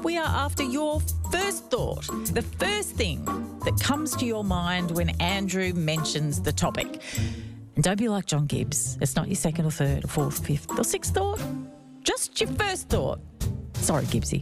we are after your first thought, the first thing that comes to your mind when Andrew mentions the topic. And don't be like John Gibbs. It's not your second or third or fourth, fifth or sixth thought. Just your first thought. Sorry, Gibbsy.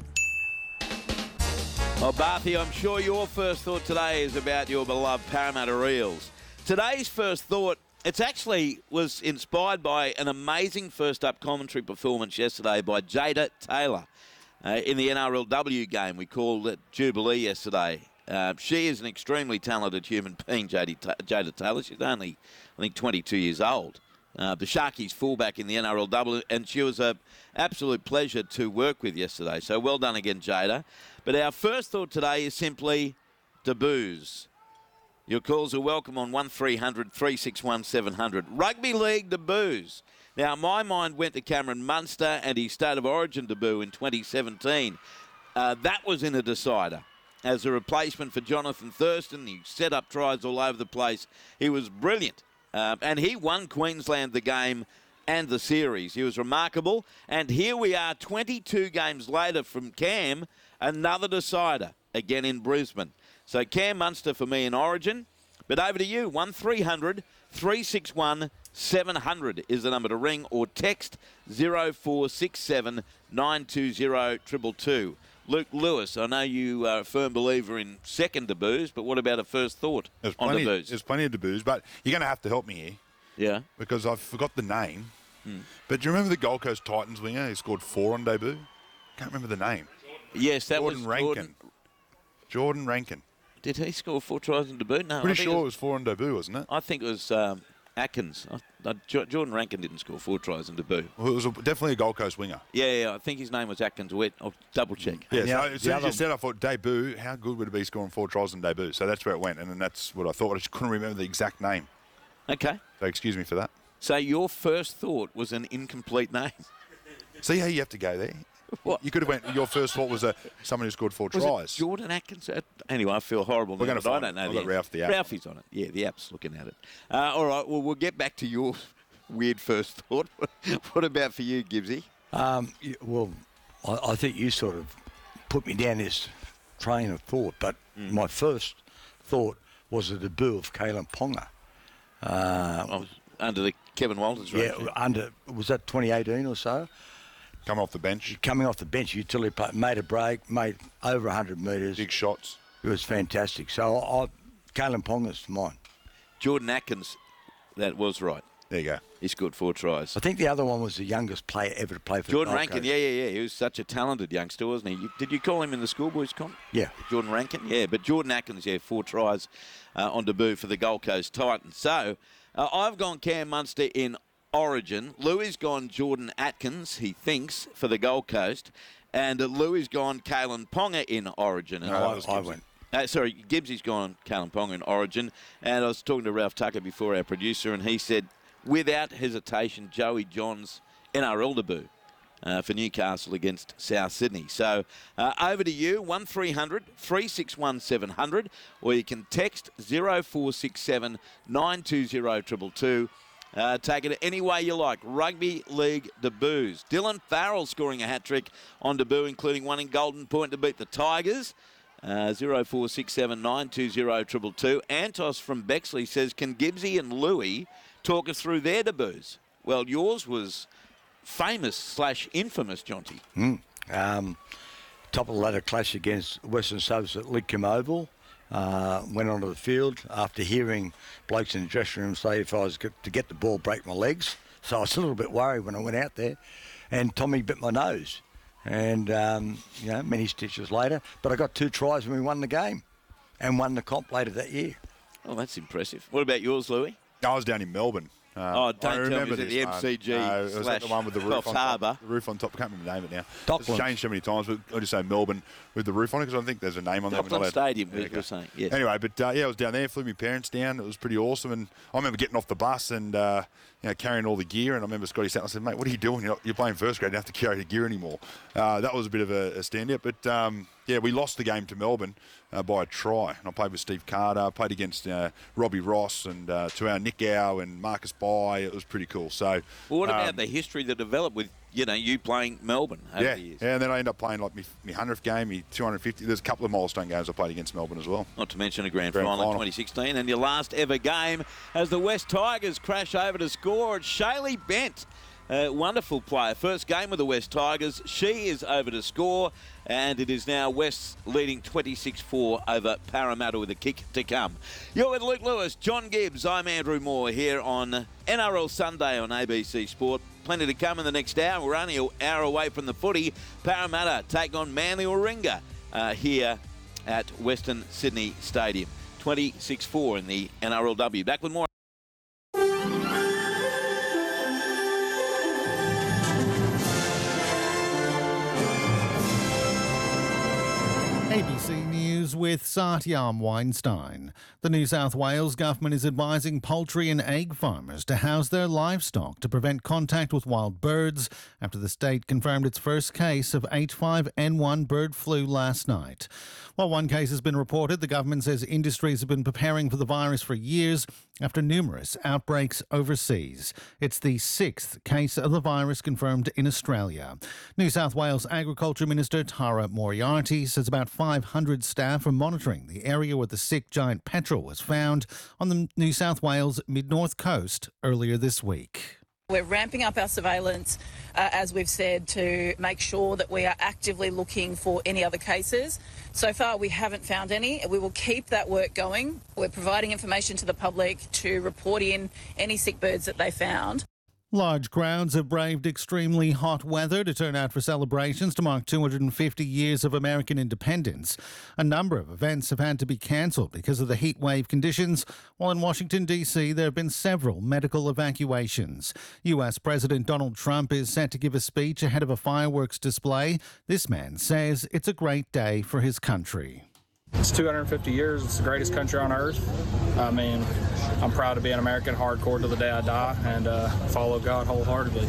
Well, Barthy, I'm sure your first thought today is about your beloved Parramatta Eels. Today's first thought, it actually was inspired by an amazing first-up commentary performance yesterday by Jada Taylor in the NRLW game. We called it Jubilee yesterday. She is an extremely talented human being, Jada Taylor. She's only, I think, 22 years old. The Sharkies fullback in the NRLW, and she was an absolute pleasure to work with yesterday. So well done again, Jada. But our first thought today is simply debuts. Your calls are welcome on 1300 361 700. Rugby League debuts. Now, my mind went to Cameron Munster and his State of Origin debut in 2017. That was in a decider. As a replacement for Jonathan Thurston, he set up tries all over the place. He was brilliant. And he won Queensland the game and the series. He was remarkable. And here we are 22 games later from Cam, another decider, again in Brisbane. So Cam Munster for me in Origin. But over to you, 1300 361 700 is the number to ring, or text 0467 920 222. Luke Lewis, I know you are a firm believer in second debuts, but what about a first thought on debuts? There's plenty of debuts, but you're going to have to help me here. Yeah. Because I forgot the name. But do you remember the Gold Coast Titans winger who scored 4 on debut? Can't remember the name. Yes, that Jordan was Rankin. Jordan Rankin. Did he score 4 tries on debut? No, Pretty sure it was 4 on debut, wasn't it? I think it was Atkins. Jordan Rankin didn't score 4 tries on debut. Well, it was definitely a Gold Coast winger. Yeah, I think his name was Atkins Wet. I'll double check. Yeah, so as soon as you said, I thought debut, how good would it be scoring 4 tries on debut? So that's where it went, and then that's what I thought. I just couldn't remember the exact name. Okay. So excuse me for that. So your first thought was an incomplete name. See how you have to go there? What? You could have went, your first thought was someone who scored 4 Was tries. it Jordan Atkins? Anyway, I feel horrible. We're now, going to but find I don't know. I've got Ralph the app. Ralphie's on it. Yeah, the app's looking at it. All right, well, we'll get back to your weird first thought. What about for you, Gibbsy? Well, I think you sort of put me down this train of thought, but my first thought was the debut of Kalen Ponga. Under the Kevin Walters regime. Yeah, was that 2018 or so? Coming off the bench. Coming off the bench, utility player, made a break, made over 100 metres. Big shots. It was fantastic. So Kalen Ponga's mine. Jordan Atkins, that was right. There you go. He scored 4 tries. I think the other one was the youngest player ever to play for Jordan the Gold Rankin, Coast. yeah. He was such a talented youngster, wasn't he? Did you call him in the schoolboys comp? Yeah. Jordan Rankin? Yeah, but Jordan Atkins, 4 tries on debut for the Gold Coast Titans. So I've gone Cam Munster in Origin. Louis gone Jordan Atkins, he thinks, for the Gold Coast. And Louis gone Kalen Ponga in Origin. And I went. Gibbsy's gone Kalen Ponga in Origin. And I was talking to Ralph Tucker before, our producer, and he said, without hesitation, Joey Johns' NRL debut for Newcastle against South Sydney. So over to you, 1300 361 700, or you can text 0467 920 222. Take it any way you like. Rugby League debuts. Dylan Farrell scoring a hat-trick on debut, including one in Golden Point to beat the Tigers. 0467 920 222. Antos from Bexley says, can Gibbsy and Louis talk us through their debuts? Well, yours was famous/infamous, Jonty. Top of the ladder clash against Western Subs at Lidcombe Oval. Went onto the field after hearing blokes in the dressing room say if I was to get the ball, break my legs. So I was a little bit worried when I went out there. And Tommy bit my nose. And, many stitches later. But I got 2 tries and we won the game. And won the comp later that year. Oh, that's impressive. What about yours, Louis? I was down in Melbourne. Don't tell me, is it the MCG it was the one with the roof on Harbour? top. The roof on top. I can't remember the name of it now. Docklands. It's changed so many times, but I just say Melbourne with the roof on it because I think there's a name on there. Docklands Stadium, we were saying, yes. Anyway, but I was down there, flew my parents down. It was pretty awesome. And I remember getting off the bus and carrying all the gear. And I remember Scotty sat and I said, mate, what are you doing? You're playing first grade. You don't have to carry the gear anymore. That was a bit of a standout. But, we lost the game to Melbourne by a try. And I played with Steve Carter, played against Robbie Ross and to our Nick Gow and Marcus Bai. It was pretty cool. So, well, what about the history that developed with you playing Melbourne over the years. Yeah, and then I end up playing like my 100th game, my 250. There's a couple of milestone games I played against Melbourne as well. Not to mention a grand final in 2016. And your last ever game as the West Tigers crash over to score. It's Shaylee Bent, a wonderful player. First game with the West Tigers. She is over to score, and it is now West leading 26-4 over Parramatta with a kick to come. You're with Luke Lewis, John Gibbs. I'm Andrew Moore here on NRL Sunday on ABC Sport. Plenty to come in the next hour. We're only an hour away from the footy. Parramatta take on Manly Warringah here at Western Sydney Stadium. 26-4 in the NRLW. Back with more. ABC News with Satyam Weinstein. The New South Wales government is advising poultry and egg farmers to house their livestock to prevent contact with wild birds after the state confirmed its first case of H5N1 bird flu last night. While one case has been reported, the government says industries have been preparing for the virus for years after numerous outbreaks overseas. It's the sixth case of the virus confirmed in Australia. New South Wales Agriculture Minister Tara Moriarty says about 500 staff are monitoring the area where the sick giant petrel was found on the New South Wales mid-north coast earlier this week. We're ramping up our surveillance, as we've said, to make sure that we are actively looking for any other cases. So far, we haven't found any. We will keep that work going. We're providing information to the public to report in any sick birds that they found. Large crowds have braved extremely hot weather to turn out for celebrations to mark 250 years of American independence. A number of events have had to be cancelled because of the heat wave conditions, while in Washington, D.C. there have been several medical evacuations. U.S. President Donald Trump is set to give a speech ahead of a fireworks display. This man says it's a great day for his country. It's 250 years. It's the greatest country on earth. I mean, I'm proud to be an American, hardcore to the day I die, and follow God wholeheartedly.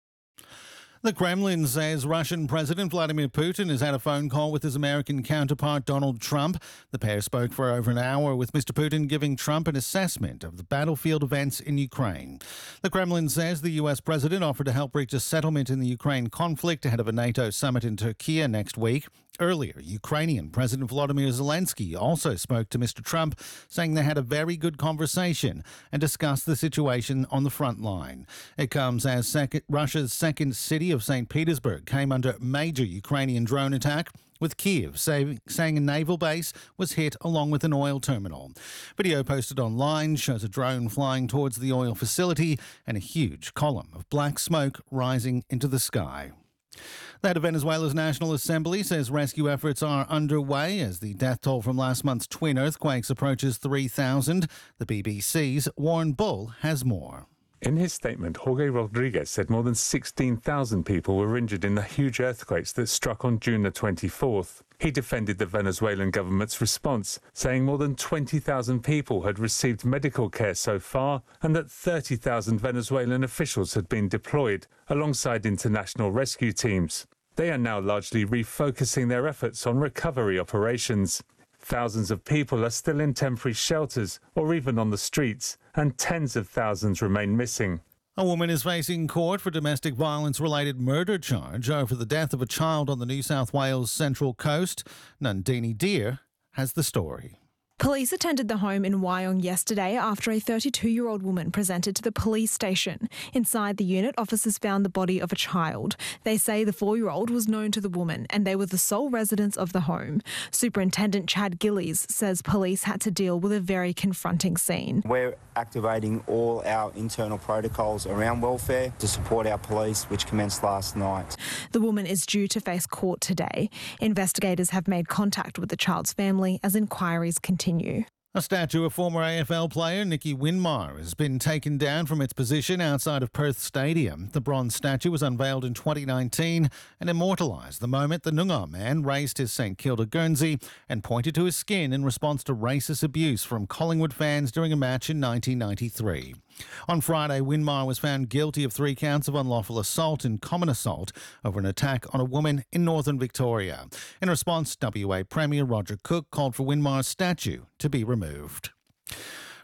The Kremlin says Russian President Vladimir Putin has had a phone call with his American counterpart Donald Trump. The pair spoke for over an hour, with Mr. Putin giving Trump an assessment of the battlefield events in Ukraine. The Kremlin says the U.S. president offered to help reach a settlement in the Ukraine conflict ahead of a NATO summit in Turkey next week. Earlier, Ukrainian President Volodymyr Zelensky also spoke to Mr. Trump, saying they had a very good conversation and discussed the situation on the front line. It comes as Russia's second city of St. Petersburg came under major Ukrainian drone attack, with Kyiv saying a naval base was hit along with an oil terminal. Video posted online shows a drone flying towards the oil facility and a huge column of black smoke rising into the sky. The head of Venezuela's National Assembly says rescue efforts are underway as the death toll from last month's twin earthquakes approaches 3,000. The BBC's Warren Bull has more. In his statement, Jorge Rodriguez said more than 16,000 people were injured in the huge earthquakes that struck on June the 24th. He defended the Venezuelan government's response, saying more than 20,000 people had received medical care so far and that 30,000 Venezuelan officials had been deployed alongside international rescue teams. They are now largely refocusing their efforts on recovery operations. Thousands of people are still in temporary shelters or even on the streets, and tens of thousands remain missing. A woman is facing court for domestic violence-related murder charge over the death of a child on the New South Wales Central Coast. Nandini Deer has the story. Police attended the home in Wyong yesterday after a 32-year-old woman presented to the police station. Inside the unit, officers found the body of a child. They say the 4-year-old was known to the woman and they were the sole residents of the home. Superintendent Chad Gillies says police had to deal with a very confronting scene. We're activating all our internal protocols around welfare to support our police, which commenced last night. The woman is due to face court today. Investigators have made contact with the child's family as inquiries continue. A statue of former AFL player Nicky Winmar has been taken down from its position outside of Perth Stadium. The bronze statue was unveiled in 2019 and immortalised the moment the Noongar man raised his St Kilda Guernsey and pointed to his skin in response to racist abuse from Collingwood fans during a match in 1993. On Friday, Winmar was found guilty of 3 counts of unlawful assault and common assault over an attack on a woman in northern Victoria. In response, WA Premier Roger Cook called for Winmar's statue to be removed.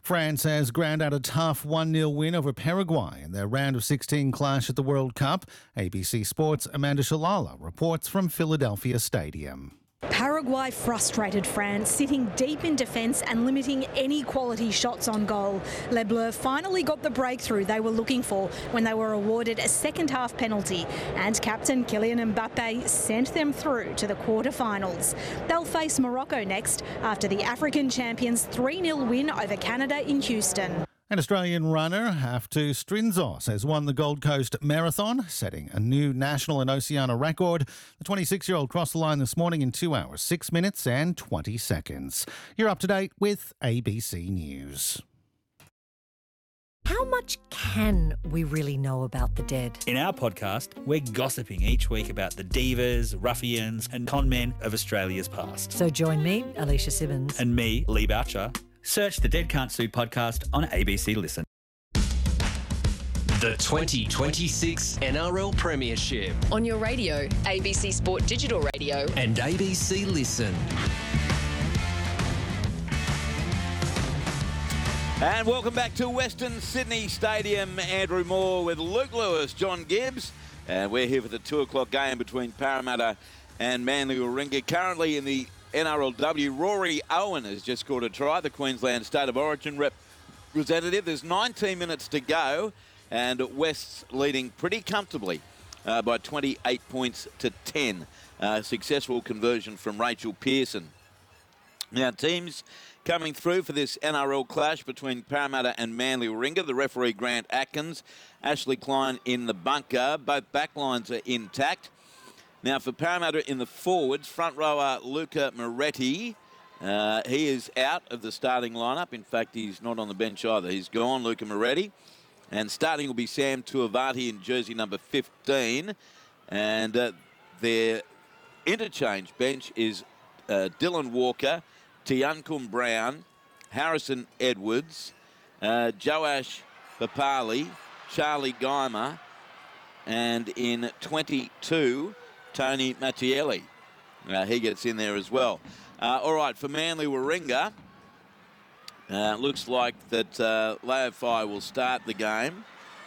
France has ground out a tough 1-0 win over Paraguay in their round of 16 clash at the World Cup. ABC Sports' Amanda Shalala reports from Philadelphia Stadium. Paraguay frustrated France, sitting deep in defence and limiting any quality shots on goal. Les Bleus finally got the breakthrough they were looking for when they were awarded a second-half penalty, and captain Kylian Mbappe sent them through to the quarter-finals. They'll face Morocco next after the African champions' 3-0 win over Canada in Houston. An Australian runner, Haftu Strinzos, has won the Gold Coast Marathon, setting a new national and Oceania record. The 26-year-old crossed the line this morning in 2 hours, 6 minutes and 20 seconds. You're up to date with ABC News. How much can we really know about the dead? In our podcast, we're gossiping each week about the divas, ruffians and con men of Australia's past. So join me, Alicia Simmons. And me, Lee Boucher. Search the Dead Can't Sue podcast on ABC Listen. The 2026 NRL Premiership. On your radio, ABC Sport Digital Radio. And ABC Listen. And welcome back to Western Sydney Stadium. Andrew Moore with Luke Lewis, John Gibbs. And we're here for the 2 o'clock game between Parramatta and Manly Warringah. Currently in the NRLW, Rory Owen has just scored a try, the Queensland State of Origin representative. There's 19 minutes to go, and West's leading pretty comfortably by 28 points to 10. Successful conversion from Rachel Pearson. Now, teams coming through for this NRL clash between Parramatta and Manly Warringah. The referee, Grant Atkins. Ashley Klein in the bunker. Both backlines are intact. Now, for Parramatta in the forwards, front rower Luca Moretti. He is out of the starting lineup. In fact, he's not on the bench either. He's gone, Luca Moretti. And starting will be Sam Tuivasa in jersey number 15. And their interchange bench is Dylan Walker, Tiankum Brown, Harrison Edwards, Joash Papali, Charlie Geimer, and in 22, Tony Mattielli. He gets in there as well. All right, for Manly Warringah, looks like that Leofai will start the game.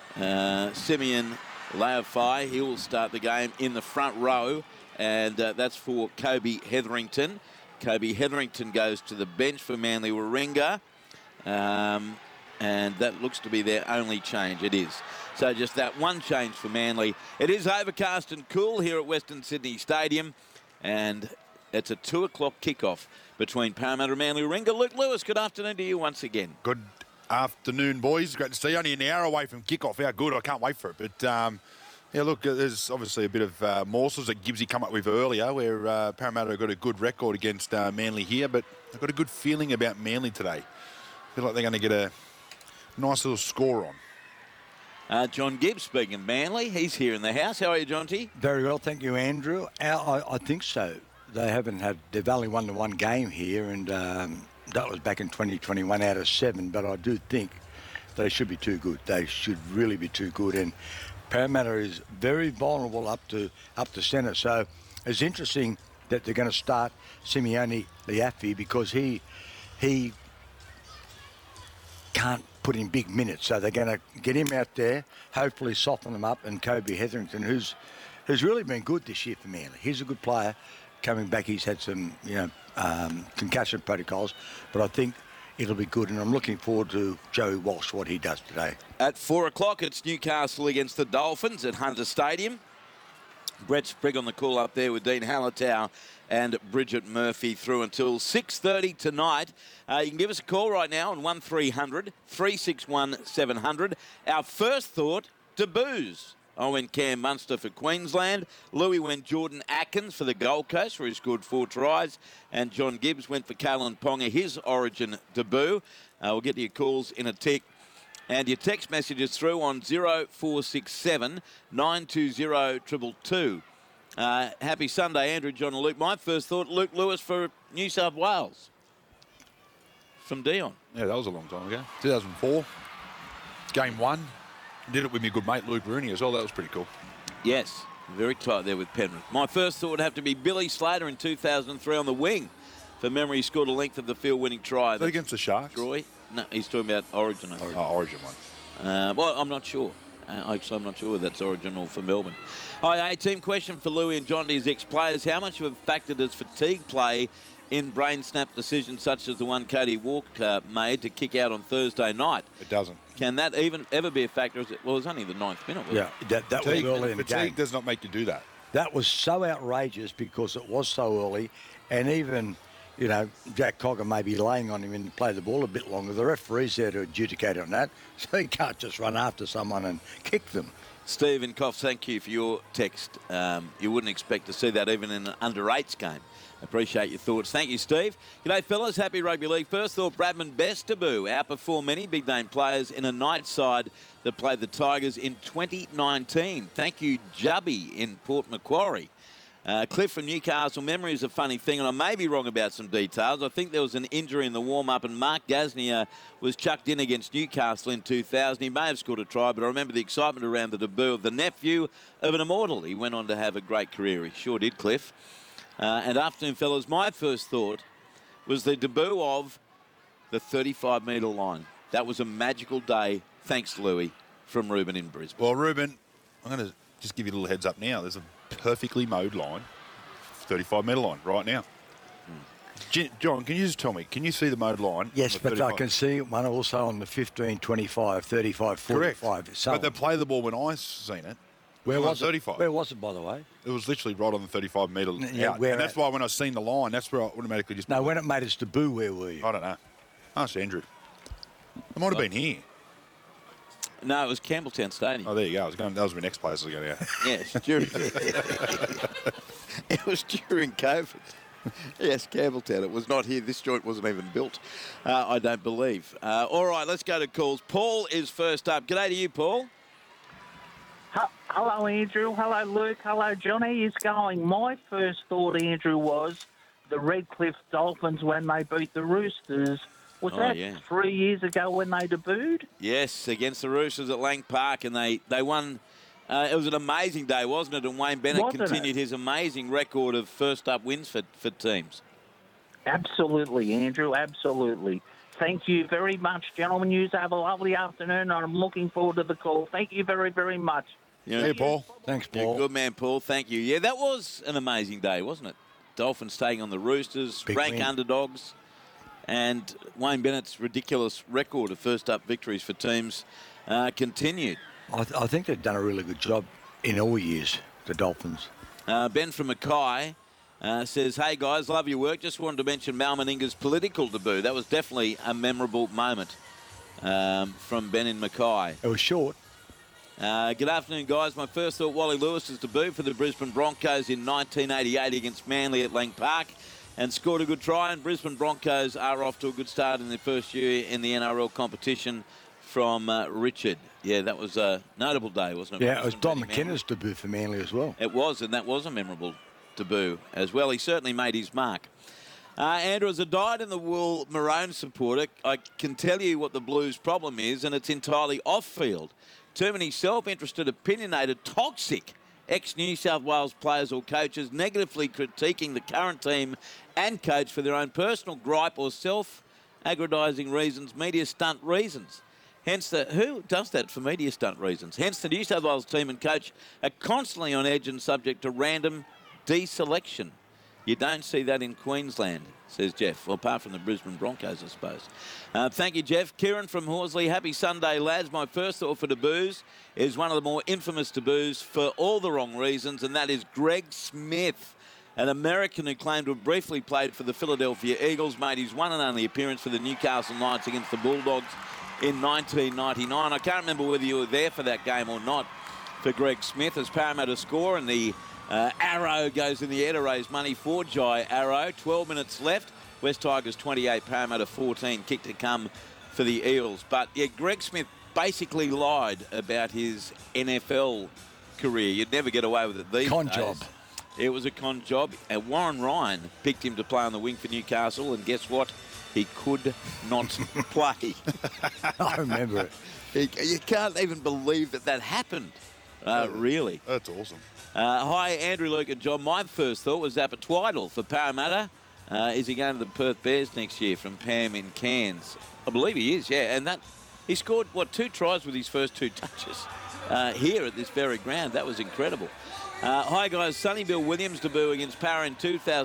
Simeon Leofai, he will start the game in the front row, and that's for Kobe Hetherington. Kobe Hetherington goes to the bench for Manly Warringah, and that looks to be their only change. It is. So just that one change for Manly. It is overcast and cool here at Western Sydney Stadium, and it's a 2 o'clock kickoff between Parramatta and Manly Warringah. Luke Lewis, good afternoon to you once again. Good afternoon, boys. Great to see you. Only an hour away from kickoff. How good. I can't wait for it. But, yeah, look, there's obviously a bit of morsels that Gibbsy come up with earlier where Parramatta got a good record against Manly here, but I've got a good feeling about Manly today. I feel like they're going to get a nice little score on. John Gibbs, speaking of Manly, he's here in the house. How are you, John T? Very well, thank you, Andrew. I think so. They've only won the one game here, and that was back in 2021 out of 7, but I do think they should be too good. They should really be too good, and Parramatta is very vulnerable up to centre. So it's interesting that they're going to start Simeone Leafi because he can't put in big minutes. So they're going to get him out there, hopefully soften them up, and Kobe Hetherington, who's really been good this year for Manly. He's a good player. Coming back, he's had some concussion protocols, but I think it'll be good, and I'm looking forward to Joey Walsh, what he does today. At 4 o'clock, it's Newcastle against the Dolphins at Hunter Stadium. Brett Sprigg on the call up there with Dean Hallertau and Bridget Murphy through until 6:30 tonight. You can give us a call right now on 1300 361 700. Our first thought, debuts. I went Cam Munster for Queensland. Louis went Jordan Atkins for the Gold Coast, where he scored 4 tries. And John Gibbs went for Kalen Ponga, his Origin debut. We'll get to your calls in a tick. And your text messages through on 0467 920 222. Happy Sunday, Andrew, John and Luke. My first thought, Luke Lewis for New South Wales. From Dion. Yeah, that was a long time ago. 2004. Game 1. Did it with my good mate Luke Rooney as well. That was pretty cool. Yes, very tight there with Penrith. My first thought would have to be Billy Slater in 2003 on the wing. For memory, he scored a length of the field-winning try. Against the Sharks? Troy. No, he's talking about Origin. I think. Oh, Origin one. Well, I'm not sure. Actually, I'm not sure whether that's original for Melbourne. Hi, team question for Louis and John, his ex-players. How much of a factor does fatigue play in brain snap decisions such as the one Cody Walker made to kick out on Thursday night? It doesn't. Can that even ever be a factor? Well, it was only the 9th minute. Yeah, that was early in the game. Fatigue does not make you do that. That was so outrageous because it was so early, and even, you know, Jack Cogger may be laying on him and play the ball a bit longer. The referee's there to adjudicate on that, so he can't just run after someone and kick them. Stephen Coff, thank you for your text. You wouldn't expect to see that even in an under-8s game. Appreciate your thoughts. Thank you, Steve. G'day, fellas. Happy Rugby League. First thought, Bradman Best debut. Outperformed many big-name players in a night side that played the Tigers in 2019. Thank you, Jubby in Port Macquarie. Cliff from Newcastle. Memory is a funny thing, and I may be wrong about some details. I think there was an injury in the warm-up, and Mark Gasnier was chucked in against Newcastle in 2000. He may have scored a try, but I remember the excitement around the debut of the nephew of an immortal. He went on to have a great career. He sure did, Cliff. And afternoon, fellas, my first thought was the debut of the 35-metre line. That was a magical day, thanks, Louis, from Ruben in Brisbane. Well, Ruben, I'm going to just give you a little heads up now. There's a perfectly mowed line, 35-metre line right now. John, can you just tell me, can you see the mowed line? Yes, but I can see one also on the 15, 25, 35, 45. Correct. So but they play the ball when I seen it. Where was 35. it? Where was it, by the way? It was literally right on the 35-metre Yeah, out. And that's why when I seen the line, that's where I automatically just... No, when it made its debut, where were you? I don't know. Ask Andrew. I might have been here. No, it was Campbelltown Stadium. Oh, there you go. That was my next place I was going to go. Yes, it was during COVID. Yes, Campbelltown. It was not here. This joint wasn't even built, I don't believe. All right, let's go to calls. Paul is first up. G'day to you, Paul. Hello, Andrew. Hello, Luke. Hello, Johnny. Is going. My first thought, Andrew, was the Redcliffe Dolphins when they beat the Roosters. Was that 3 years ago when they debuted? Yes, against the Roosters at Lang Park, and they won. It was an amazing day, wasn't it? And Wayne Bennett continued his amazing record of first-up wins for teams. Absolutely, Andrew. Absolutely. Thank you very much, gentlemen. You have a lovely afternoon, and I'm looking forward to the call. Thank you very, very much. Hey, Paul. Thanks, Paul. Yeah, good man, Paul. Thank you. Yeah, that was an amazing day, wasn't it? Dolphins taking on the Roosters, rank underdogs, and Wayne Bennett's ridiculous record of first-up victories for teams continued. I think they've done a really good job in all years, the Dolphins. Ben from Mackay says, hey, guys, love your work. Just wanted to mention Mal Meninga's political debut. That was definitely a memorable moment from Ben in Mackay. It was short. Good afternoon, guys. My first thought, Wally Lewis's debut for the Brisbane Broncos in 1988 against Manly at Lang Park and scored a good try. And Brisbane Broncos are off to a good start in their first year in the NRL competition from Richard. Yeah, that was a notable day, wasn't it? Yeah, it was Don McKenna's debut for Manly as well. It was, and that was a memorable debut as well. He certainly made his mark. Andrew, as a dyed-in-the-wool Maroon supporter, I can tell you what the Blues' problem is, and it's entirely off-field. Too many self-interested, opinionated, toxic ex-New South Wales players or coaches negatively critiquing the current team and coach for their own personal gripe or self-aggrandising reasons, media stunt reasons. Hence, who does that for media stunt reasons? Hence, the New South Wales team and coach are constantly on edge and subject to random deselection. You don't see that in Queensland, says Jeff. Well, apart from the Brisbane Broncos, I suppose. Thank you, Jeff. Kieran from Horsley. Happy Sunday, lads. My first thought for debuts is one of the more infamous debuts for all the wrong reasons, and that is Greg Smith, an American who claimed to have briefly played for the Philadelphia Eagles, made his one and only appearance for the Newcastle Knights against the Bulldogs in 1999. I can't remember whether you were there for that game or not for Greg Smith as Parramatta score, and the arrow goes in the air to raise money for Jai Arrow. 12 minutes left. West Tigers 28, Parramatta 14. Kick to come for the Eels. But, yeah, Greg Smith basically lied about his NFL career. You'd never get away with it these days. Con job. It was a con job. And Warren Ryan picked him to play on the wing for Newcastle, and guess what? He could not play. I remember it. You can't even believe that happened, really. That's awesome. Hi, Andrew, Luke and John. My first thought was Zappa Twiddle for Parramatta. Is he going to the Perth Bears next year? From Pam in Cairns. I believe he is, yeah. And he scored, 2 tries with his first 2 touches here at this very ground. That was incredible. Hi, guys. Sonny Bill Williams debut against Parra in 2000.